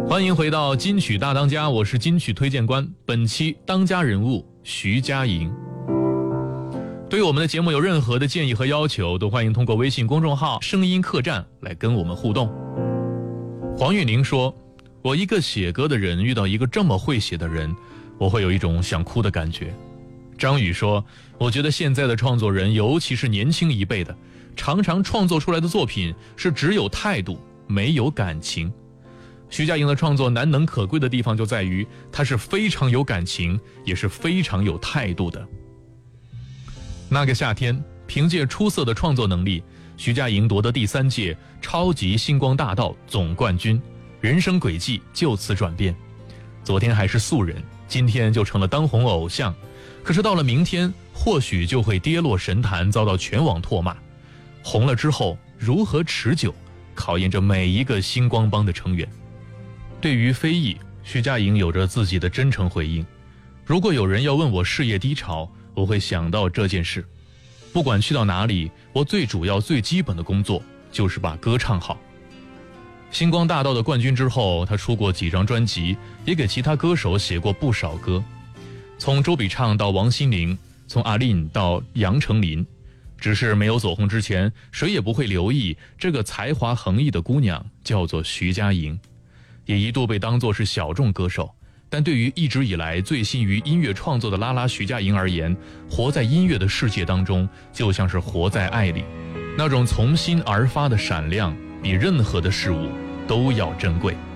欢迎回到金曲大当家，我是金曲推荐官。本期当家人物徐佳莹。对于我们的节目有任何的建议和要求，都欢迎通过微信公众号声音客栈来跟我们互动。黄韵玲说，我一个写歌的人遇到一个这么会写的人，我会有一种想哭的感觉。张宇说，我觉得现在的创作人，尤其是年轻一辈的，常常创作出来的作品是只有态度没有感情。徐佳莹的创作难能可贵的地方就在于，她是非常有感情，也是非常有态度的。那个夏天，凭借出色的创作能力，徐佳莹夺得第3届超级星光大道总冠军，人生轨迹就此转变。昨天还是素人，今天就成了当红偶像，可是到了明天，或许就会跌落神坛，遭到全网唾骂。红了之后如何持久，考验着每一个星光帮的成员。对于非议，徐佳莹有着自己的真诚回应。如果有人要问我事业低潮，我会想到这件事。不管去到哪里，我最主要最基本的工作就是把歌唱好。星光大道的冠军之后，他出过几张专辑，也给其他歌手写过不少歌。从周笔畅到王心凌，从阿令到杨丞琳，只是没有走红之前，谁也不会留意这个才华横溢的姑娘叫做徐佳莹。也一度被当作是小众歌手，但对于一直以来醉心于音乐创作的拉拉徐佳莹而言，活在音乐的世界当中，就像是活在爱里，那种从心而发的闪亮，比任何的事物都要珍贵。